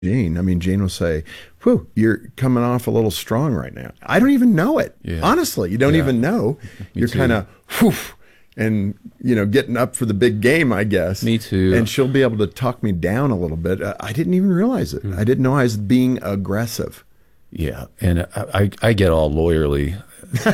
Gene. I mean, Gene will say, whew, you're coming off a little strong right now. I don't even know it. Yeah. Honestly, you don't even know. You're kind of, whew, and, getting up for the big game, I guess. Me too. And she'll be able to talk me down a little bit. I didn't even realize it. I didn't know I was being aggressive. Yeah. And I get all lawyerly.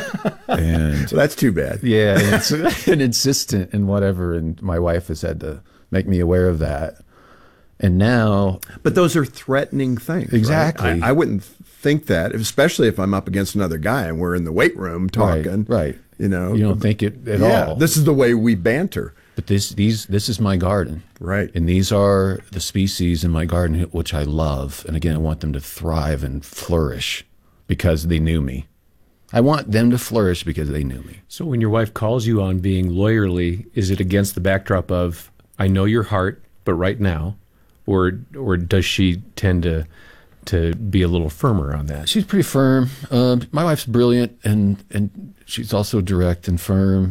And so that's too bad. Yeah. And insistent and whatever. And my wife has had to make me aware of that. And now... But those are threatening things. Exactly. Right? I wouldn't think that, especially if I'm up against another guy and we're in the weight room talking. Right. You don't think it at all. This is the way we banter. But this is my garden. Right. And these are the species in my garden which I love. And again, I want them to thrive and flourish because they knew me. I want them to flourish because they knew me. So when your wife calls you on being lawyerly, is it against the backdrop of, I know your heart, but right now? Or does she tend to be a little firmer on that? She's pretty firm. My wife's brilliant, and she's also direct and firm.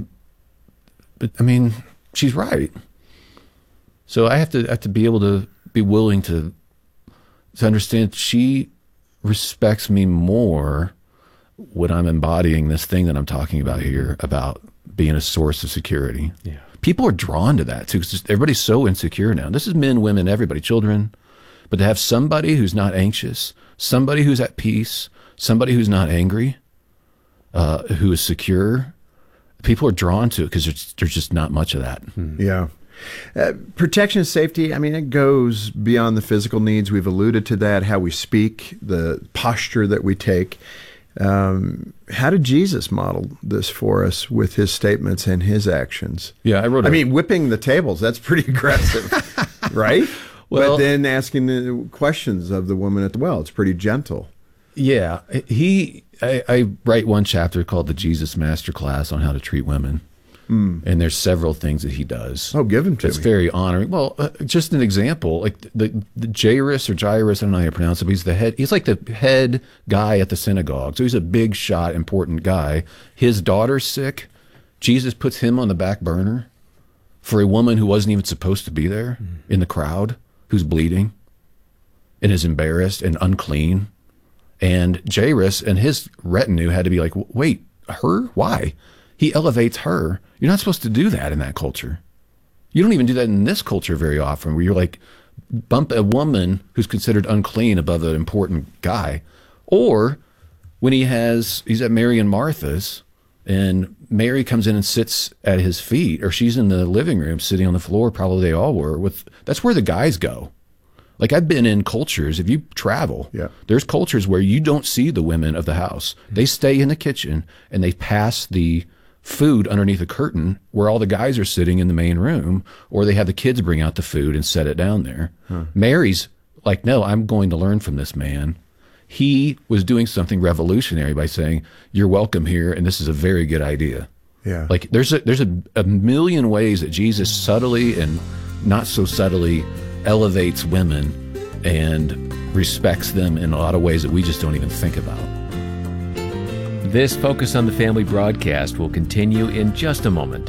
But I mean, she's right. So I have to be able to be willing to understand she respects me more when I'm embodying this thing that I'm talking about here about being a source of security. Yeah. People are drawn to that too, because everybody's so insecure now. This is men, women, everybody, children. But to have somebody who's not anxious, somebody who's at peace, somebody who's not angry, who is secure, people are drawn to it because there's just not much of that. Yeah. Protection and safety, I mean, it goes beyond the physical needs. We've alluded to that, how we speak, the posture that we take. How did Jesus model this for us with his statements and his actions? Yeah, I mean, whipping the tables, that's pretty aggressive, right? Well, but then asking the questions of the woman at the well, it's pretty gentle. Yeah. I write one chapter called The Jesus Masterclass on how to treat women. And there's several things that he does. Oh, give them to me. It's very honoring. Well, just an example, like the Jairus, I don't know how you pronounce it, but he's like the head guy at the synagogue. So he's a big shot, important guy. His daughter's sick. Jesus puts him on the back burner for a woman who wasn't even supposed to be there in the crowd, who's bleeding and is embarrassed and unclean. And Jairus and his retinue had to be like, wait, her? Why? He elevates her. You're not supposed to do that in that culture. You don't even do that in this culture very often, where you're like, bump a woman who's considered unclean above an important guy. Or when he's at Mary and Martha's, and Mary comes in and sits at his feet, or she's in the living room sitting on the floor, probably they all were, that's where the guys go. Like I've been in cultures, if you travel, there's cultures where you don't see the women of the house. They stay in the kitchen and they pass the food underneath a curtain where all the guys are sitting in the main room, or they have the kids bring out the food and set it down there. Mary's like, no, I'm going to learn from this man. He was doing something revolutionary by saying, you're welcome here, and this is a very good idea. Yeah. Like there's a million ways that Jesus subtly and not so subtly elevates women and respects them in a lot of ways that we just don't even think about. This Focus on the Family broadcast will continue in just a moment.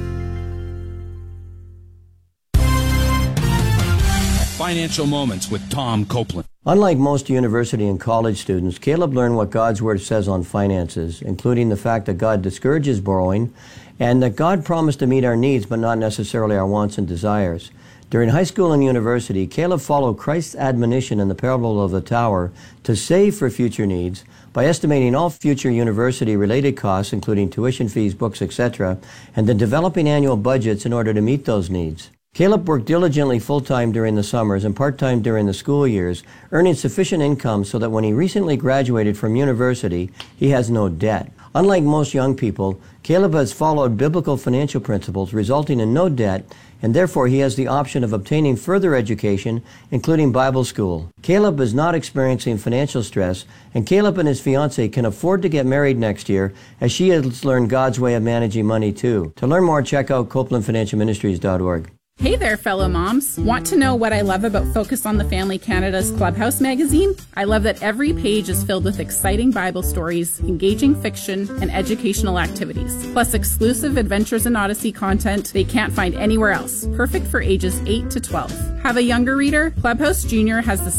Financial Moments with Tom Copeland. Unlike most university and college students, Caleb learned what God's Word says on finances, including the fact that God discourages borrowing and that God promised to meet our needs but not necessarily our wants and desires. During high school and university, Caleb followed Christ's admonition in the parable of the tower to save for future needs by estimating all future university-related costs, including tuition fees, books, etc., and then developing annual budgets in order to meet those needs. Caleb worked diligently full-time during the summers and part-time during the school years, earning sufficient income so that when he recently graduated from university, he has no debt. Unlike most young people, Caleb has followed biblical financial principles, resulting in no debt, and therefore he has the option of obtaining further education, including Bible school. Caleb is not experiencing financial stress, and Caleb and his fiancée can afford to get married next year, as she has learned God's way of managing money too. To learn more, check out CopelandFinancialMinistries.org. Hey there, fellow moms. Want to know what I love about Focus on the Family Canada's Clubhouse magazine? I love that every page is filled with exciting Bible stories, engaging fiction, and educational activities, plus exclusive Adventures in Odyssey content they can't find anywhere else, perfect for ages 8 to 12. Have a younger reader? Clubhouse Junior has the